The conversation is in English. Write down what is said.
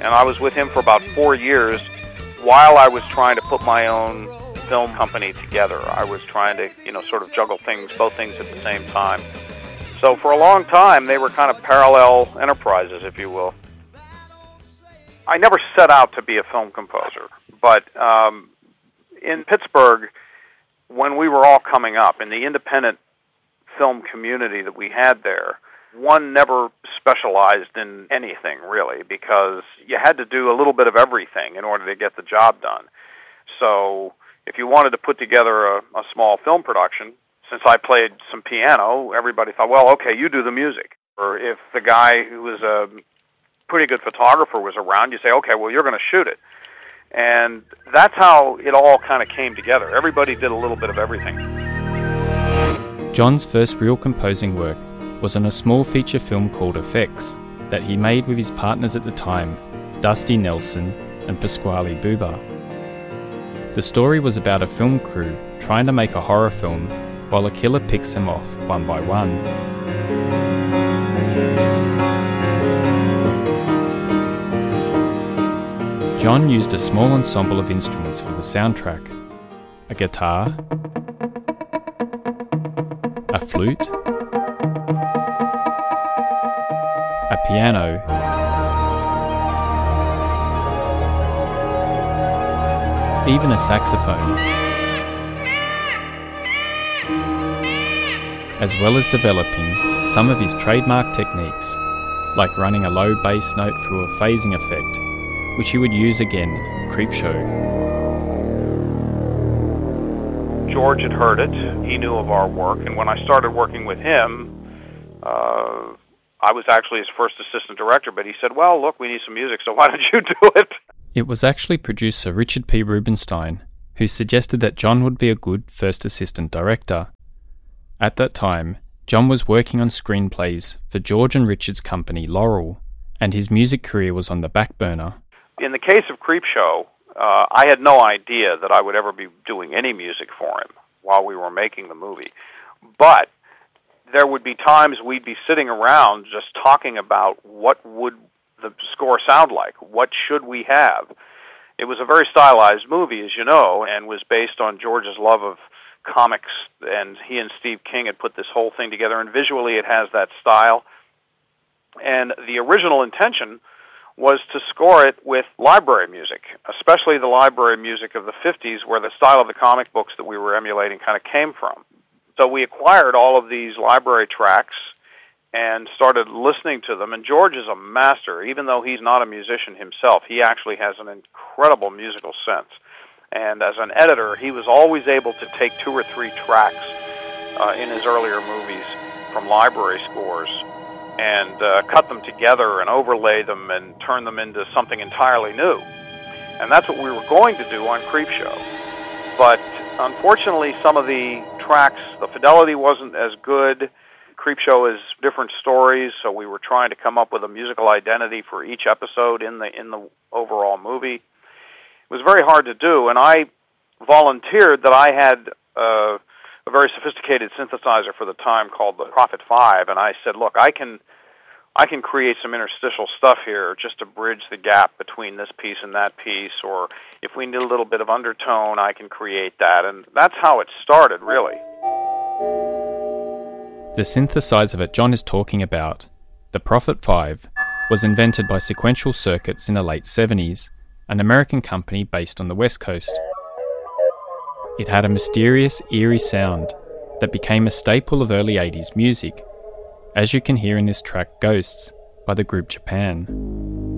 And I was with him for about 4 years while I was trying to put my own film company together. I was trying to, sort of juggle both things at the same time. So for a long time, they were kind of parallel enterprises, if you will. I never set out to be a film composer, but in Pittsburgh, when we were all coming up, in the independent film community that we had there, one never specialized in anything, really, because you had to do a little bit of everything in order to get the job done. So if you wanted to put together a small film production, since I played some piano, everybody thought, well, okay, you do the music. Or if the guy who was a pretty good photographer was around, you say, okay, well, you're going to shoot it. And that's how it all kind of came together. Everybody did a little bit of everything. John's first real composing work was on a small feature film called Effects that he made with his partners at the time, Dusty Nelson and Pasquale Buba. The story was about a film crew trying to make a horror film while a killer picks them off one by one. John used a small ensemble of instruments for the soundtrack: a guitar, a flute, a piano, even a saxophone, as well as developing some of his trademark techniques, like running a low bass note through a phasing effect, which he would use again in Creepshow. George had heard it. He knew of our work, and when I started working with him, I was actually his first assistant director, but he said, well, look, we need some music, so why don't you do it? It was actually producer Richard P. Rubenstein who suggested that John would be a good first assistant director. At that time, John was working on screenplays for George and Richard's company Laurel, and his music career was on the back burner. In the case of Creepshow, I had no idea that I would ever be doing any music for him while we were making the movie. But there would be times we'd be sitting around just talking about what would the score sound like, what should we have. It was a very stylized movie, as you know, and was based on George's love of comics, and he and Steve King had put this whole thing together, and visually it has that style. And the original intention was to score it with library music, especially the library music of the 50s, where the style of the comic books that we were emulating kind of came from. So we acquired all of these library tracks and started listening to them. And George is a master. Even though he's not a musician himself, he actually has an incredible musical sense. And as an editor, he was always able to take 2 or 3 tracks in his earlier movies from library scores and cut them together and overlay them and turn them into something entirely new. And that's what we were going to do on Creepshow. But unfortunately, some of the tracks, the fidelity wasn't as good. Creepshow is different stories, so we were trying to come up with a musical identity for each episode in the overall movie. It was very hard to do, and I volunteered that I had a very sophisticated synthesizer for the time called the Prophet 5, and I said, look, I can create some interstitial stuff here just to bridge the gap between this piece and that piece, or if we need a little bit of undertone, I can create that, and that's how it started, really. The synthesizer that John is talking about, the Prophet 5, was invented by Sequential Circuits in the late 70s, an American company based on the West Coast. It had a mysterious, eerie sound that became a staple of early 80s music, as you can hear in this track Ghosts by the group Japan.